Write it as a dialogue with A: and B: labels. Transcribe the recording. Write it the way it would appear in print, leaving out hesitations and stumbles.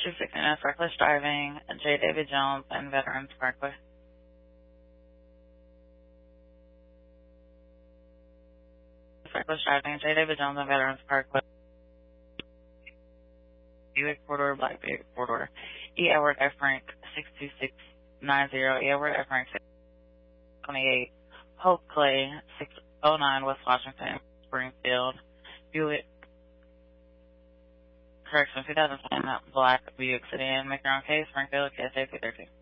A: 269 reckless driving, J. David Jones, and Veterans Parkway. Reckless driving, J. David Jones, and Veterans Parkway. Buick four-door, black Buick four-door. E. Edward F. Frank, 62690. E. Edward F. Frank, 628. Hope Clay, 609 West Washington, Springfield. Buick, correction, 2010 black Buick sedan. Make your own case, Springfield, KSA 213.